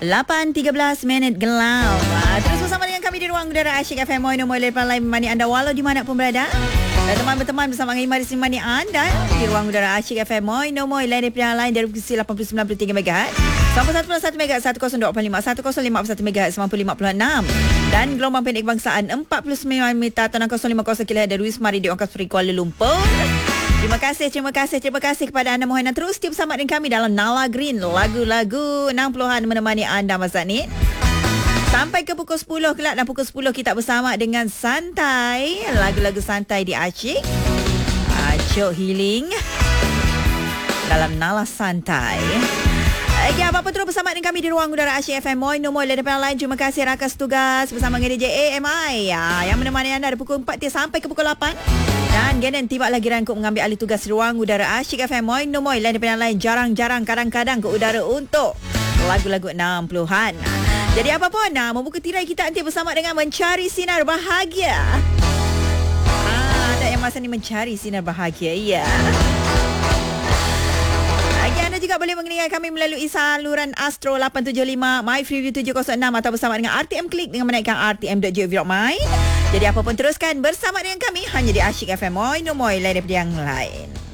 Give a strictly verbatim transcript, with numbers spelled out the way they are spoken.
lapan tiga belas minit gelap. Terus bersama dengan kami di Ruang Udara Asyik F M Moi Nombor Lepas Lain Mani anda walau di mana pun berada. Dan teman berteman bersama dengan Imari Simani anda di Ruang Udara Asyik F M Moi Nombor Lain Daripada Lain dari frekuensi lapan puluh sembilan pertiga megahertz, sembilan puluh satu perpuluhan satu megahertz, seratus dua puluh lima, seratus lima puluh satu megahertz, sembilan puluh lima perpuluhan enam dan gelombang pendek kebangsaan empat puluh sembilan meter atau enam kosong lima kosong kilohertz dari Wisma Radio Angkasa Puri Kuala Lumpur. Terima kasih, terima kasih, terima kasih kepada anda. Mohon terus setia bersama dengan kami dalam Nala Green, lagu-lagu enam puluhan menemani anda masa ni. Sampai ke pukul sepuluh kelak, dan pukul sepuluh kita bersama dengan Santai, lagu-lagu santai di Asyik. Acok healing dalam Nala Santai. Okay, apa-apa terus bersama dengan kami di Ruang Udara Asyik F M Moi Nombor Lepas Lain. Terima kasih rakan tugas bersama dengan D J A M I ya, yang menemani anda dari pukul empat sampai ke pukul lapan. Dan Genan tiba lagi rangkuk mengambil alih tugas Ruang Udara Asyik F M Moi Nombor Lepas Lain. Jarang-jarang kadang-kadang ke udara untuk lagu-lagu enam puluhan. Jadi apa pun, nah, membuka tirai kita nanti bersama dengan Mencari Sinar Bahagia. Ah, ada yang masa ni mencari sinar bahagia, ya. Anda juga boleh mendengar kami melalui saluran Astro lapan tujuh lima, My Freeview tujuh kosong enam atau bersama dengan R T M Klik dengan menaikkan r t m dot go dot my. Jadi apa pun teruskan bersama dengan kami hanya di Asyik F M Moi Nombor Lain daripada yang lain.